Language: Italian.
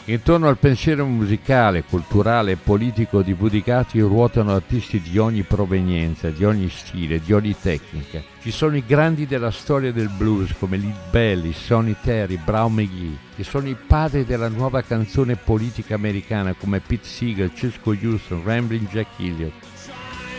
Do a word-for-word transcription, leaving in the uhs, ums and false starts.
Intorno al pensiero musicale, culturale e politico di Buddy Guthrie ruotano artisti di ogni provenienza, di ogni stile, di ogni tecnica. Ci sono i grandi della storia del blues come Lead Belly, Sonny Terry, Brown McGhee. Ci sono i padri della nuova canzone politica americana come Pete Seeger, Cisco Houston, Ramblin' Jack Elliott.